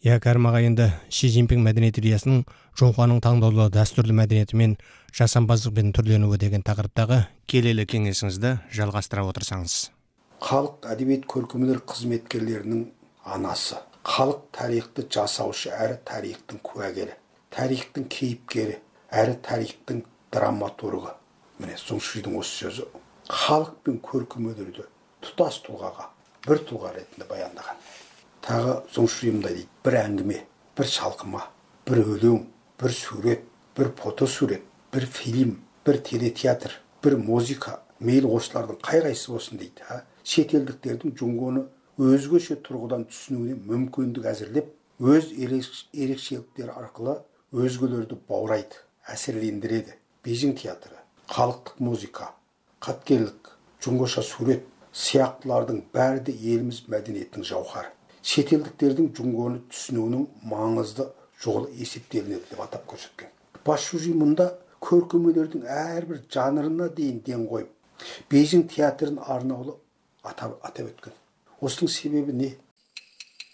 Кәрім енді Ши Цзиньпин мәдениет идеясының жоңғаның таңдаулы дәстүрлі мәдениеті мен жасампаздықпен түрленуі деген тақырыптағы келелі кеңесіңізді жалғастыра отырсаңыз. Халық әдебиет көркемөнер қызметкерлерінің анасы, халық тарихты жасаушы әрі тарихтың куәгері, тарихтың кейіпкері әрі тарихтың драматургы. Міне Зоңшидың осы сөзі халық пен көркемөнерді тұтас тұлғаға, бір тұлға ретінде баяндаған. Тағы Зоңшидымда дейді, бір әңгіме, бір шалқыма, бір өлең, бір сурет, бір фотосурет, бір фильм, бір телетеатр, бір музыка, мейлі осылардың қай-қайсысы болсын дейді. Шетелдіктердің Джунгоны өзгеше тұрғыдан түсінуіне мүмкіндік әзірлеп, өз ерекшеліктері арқылы өзгелерді баурайды, әсерлендіреді. Бейжің театры, халықтық музыка, қаткерлік, джунгоша сурет сияқтылардың бәрі де еліміз мәдениетінің жауһары. Шетелдіктердің Джунгоны түсінуінің маңызды жолы есептелінеді деп атап көрсеткен. Басшужи мұнда көркемөнердің әрбір жанрына дейін ден қойып, Бейжің театрын арнаулы атап өткен. Осының себебі не?